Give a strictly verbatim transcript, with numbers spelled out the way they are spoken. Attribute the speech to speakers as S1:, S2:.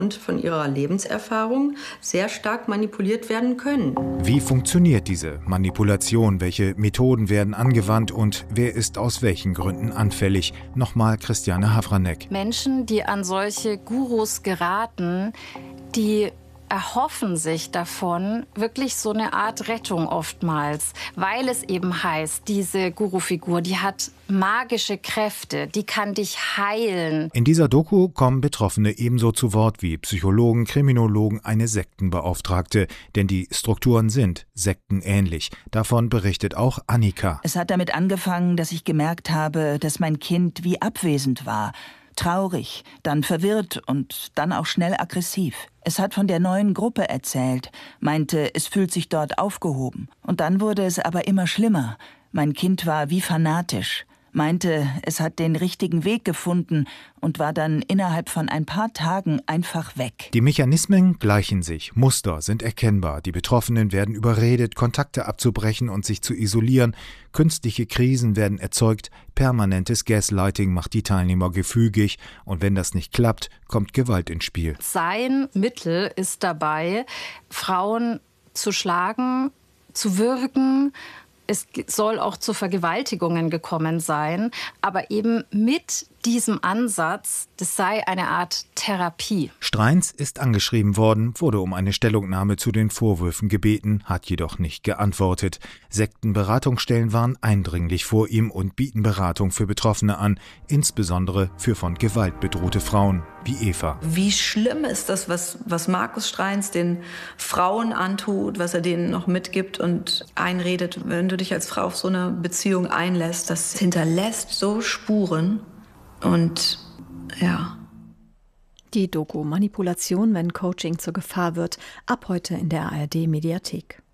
S1: und von ihrer Lebenserfahrung sehr stark manipuliert werden können.
S2: Wie funktioniert diese Manipulation? Welche Methoden werden angewandt und wer ist aus welchen Gründen anfällig? Nochmal Christiane Hafranek.
S3: Menschen, die an solche Gurus geraten, die erhoffen sich davon wirklich so eine Art Rettung oftmals, weil es eben heißt, diese Guru-Figur, die hat magische Kräfte, die kann dich heilen.
S2: In dieser Doku kommen Betroffene ebenso zu Wort wie Psychologen, Kriminologen, eine Sektenbeauftragte, denn die Strukturen sind sektenähnlich. Davon berichtet auch Annika.
S4: Es hat damit angefangen, dass ich gemerkt habe, dass mein Kind wie abwesend war. Traurig, dann verwirrt und dann auch schnell aggressiv. Es hat von der neuen Gruppe erzählt, meinte, es fühlt sich dort aufgehoben. Und dann wurde es aber immer schlimmer. Mein Kind war wie fanatisch, meinte, es hat den richtigen Weg gefunden und war dann innerhalb von ein paar Tagen einfach weg.
S2: Die Mechanismen gleichen sich, Muster sind erkennbar. Die Betroffenen werden überredet, Kontakte abzubrechen und sich zu isolieren. Künstliche Krisen werden erzeugt, permanentes Gaslighting macht die Teilnehmer gefügig und wenn das nicht klappt, kommt Gewalt ins Spiel.
S3: Sein Mittel ist dabei, Frauen zu schlagen, zu würgen. Es soll auch zu Vergewaltigungen gekommen sein, aber eben mit diesem Ansatz, das sei eine Art Therapie.
S2: Streins ist angeschrieben worden, wurde um eine Stellungnahme zu den Vorwürfen gebeten, hat jedoch nicht geantwortet. Sektenberatungsstellen waren eindringlich vor ihm und bieten Beratung für Betroffene an, insbesondere für von Gewalt bedrohte Frauen wie Eva.
S1: Wie schlimm ist das, was, was Markus Streins den Frauen antut, was er denen noch mitgibt und einredet, wenn du dich als Frau auf so eine Beziehung einlässt, das hinterlässt so Spuren. Und ja.
S5: Die Doku Manipulation, wenn Coaching zur Gefahr wird, ab heute in der A R D Mediathek.